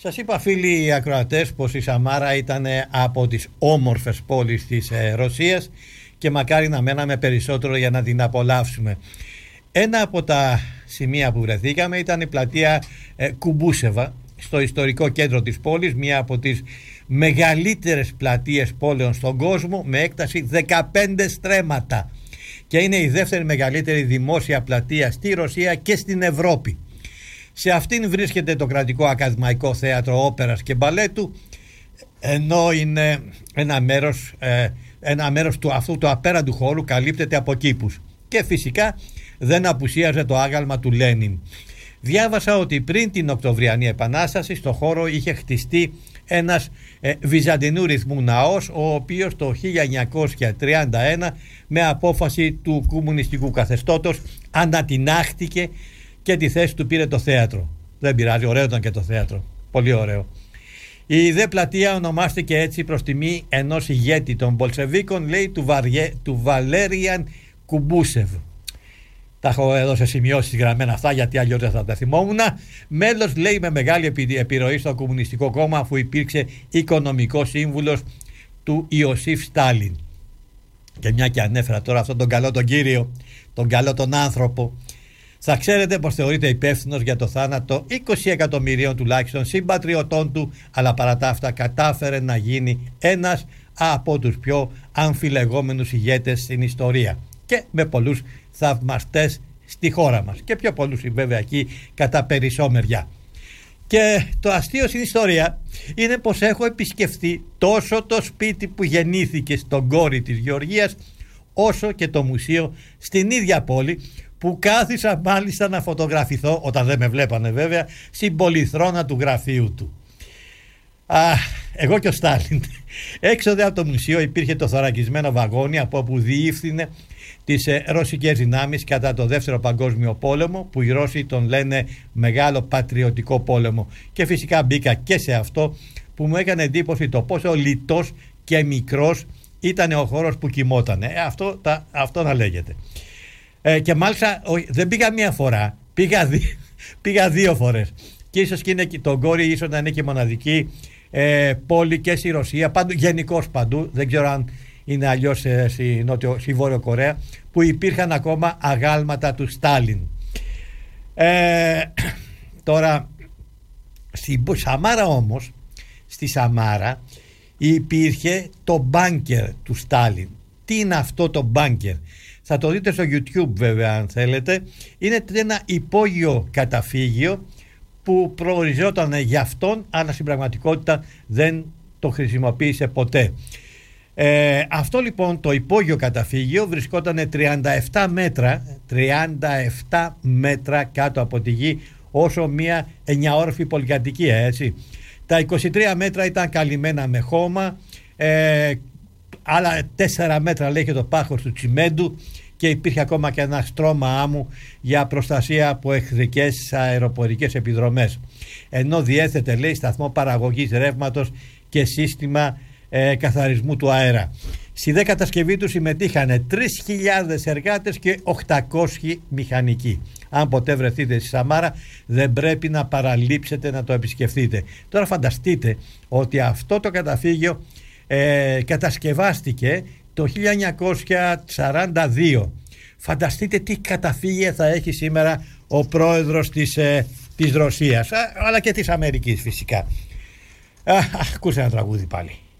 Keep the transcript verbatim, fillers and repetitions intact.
Σας είπα, φίλοι ακροατές, πως η Σαμάρα ήταν από τις όμορφες πόλεις της ε, Ρωσίας και μακάρι να μέναμε περισσότερο για να την απολαύσουμε. Ένα από τα σημεία που βρεθήκαμε ήταν η πλατεία ε, Κουμπούσεβα, στο ιστορικό κέντρο της πόλης, μία από τις μεγαλύτερες πλατείες πόλεων στον κόσμο, με έκταση δεκαπέντε στρέμματα, και είναι η δεύτερη μεγαλύτερη δημόσια πλατεία στη Ρωσία και στην Ευρώπη. Σε αυτήν βρίσκεται το κρατικό ακαδημαϊκό θέατρο όπερας και μπαλέτου, ενώ είναι ένα μέρος, ε, ένα μέρος του αυτού του απέραντου χώρου καλύπτεται από κήπους, και φυσικά δεν απουσίαζε το άγαλμα του Λένιν. Διάβασα ότι πριν την Οκτωβριανή Επανάσταση στο χώρο είχε χτιστεί ένας ε, βυζαντινού ρυθμού ναός, ο οποίος το χίλια εννιακόσια τριάντα ένα με απόφαση του κομμουνιστικού καθεστώτος ανατινάχτηκε και τη θέση του πήρε το θέατρο. Δεν πειράζει, ωραίο ήταν και το θέατρο, πολύ ωραίο. Η δε πλατεία ονομάστηκε έτσι προς τιμή ενός ηγέτη των Μπολσεβίκων, λέει, του, Βαριέ, του Βαλέριαν Κουμπούσεβ. Τα έχω εδώ σε σημειώσεις γραμμένα αυτά, γιατί αλλιώς δεν θα τα θυμόμουν. Μέλος, λέει, με μεγάλη επιρροή στο Κομμουνιστικό Κόμμα, αφού υπήρξε οικονομικός σύμβουλος του Ιωσήφ Στάλιν. Και μια και ανέφερα τώρα αυτόν τον καλό τον κύριο, τον καλό τον άνθρωπο, θα ξέρετε πως θεωρείται υπεύθυνος για το θάνατο είκοσι εκατομμυρίων τουλάχιστον συμπατριωτών του, αλλά παρά τα αυτά κατάφερε να γίνει ένας από τους πιο αμφιλεγόμενους ηγέτες στην ιστορία, και με πολλούς θαυμαστές στη χώρα μας, και πιο πολλούς βέβαια εκεί κατά περισσόμερια. Και το αστείο στην ιστορία είναι πως έχω επισκεφθεί τόσο το σπίτι που γεννήθηκε στον Κόρη της Γεωργίας, όσο και το μουσείο στην ίδια πόλη, που κάθισα μάλιστα να φωτογραφηθώ, όταν δεν με βλέπανε βέβαια, στην πολυθρόνα του γραφείου του. Α, εγώ και ο Στάλιν. Έξω από το μουσείο υπήρχε το θωρακισμένο βαγόνι από όπου διήφθηνε τις ε, ρωσικές δυνάμεις κατά το δεύτερο παγκόσμιο πόλεμο, που οι Ρώσοι τον λένε Μεγάλο Πατριωτικό Πόλεμο, και φυσικά μπήκα και σε αυτό, που μου έκανε εντύπωση το πόσο λιτός και μικρός ήταν ο χώρος που κοιμότανε. Ε, αυτό, τα, αυτό να λέγεται. Ε, και μάλιστα ο, δεν πήγα μία φορά, πήγα, δι, πήγα δύο φορές, και ίσως και είναι, τον Κόρη ίσως να είναι και μοναδική ε, πόλη και στη Ρωσία, παντού, γενικώς παντού, δεν ξέρω αν είναι αλλιώς ε, στη, Νότιο, στη Βόρειο Κορέα, που υπήρχαν ακόμα αγάλματα του Στάλιν. Ε, τώρα στη Σαμάρα όμως, στη Σαμάρα υπήρχε το μπάνκερ του Στάλιν. Τι είναι αυτό το μπάνκερ? Θα το δείτε στο YouTube βέβαια αν θέλετε. Είναι ένα υπόγειο καταφύγιο που προοριζόταν για αυτόν, αλλά στην πραγματικότητα δεν το χρησιμοποίησε ποτέ. Ε, αυτό λοιπόν το υπόγειο καταφύγιο βρισκόταν τριάντα επτά μέτρα, τριάντα επτά μέτρα κάτω από τη γη, όσο μια εννιαόροφη πολυκατοικία, έτσι. Τα είκοσι τρία μέτρα ήταν καλυμμένα με χώμα, ε, άλλα τέσσερα μέτρα λέει και το πάχος του τσιμέντου, και υπήρχε ακόμα και ένα στρώμα άμμου για προστασία από εχθρικές αεροπορικές επιδρομές, ενώ διέθετε, λέει, σταθμό παραγωγής ρεύματος και σύστημα ε, καθαρισμού του αέρα. Στη δε κατασκευή του συμμετείχαν τρεις χιλιάδες εργάτες και οκτακόσιοι μηχανικοί. Αν ποτέ βρεθείτε στη Σαμάρα, δεν πρέπει να παραλείψετε να το επισκεφτείτε. Τώρα φανταστείτε ότι αυτό το καταφύγιο ε, κατασκευάστηκε το χίλια εννιακόσια σαράντα δύο. Φανταστείτε τι καταφύγια θα έχει σήμερα ο πρόεδρος της, ε, της Ρωσίας, αλλά και της Αμερικής φυσικά. Α, ακούσε ένα τραγούδι πάλι.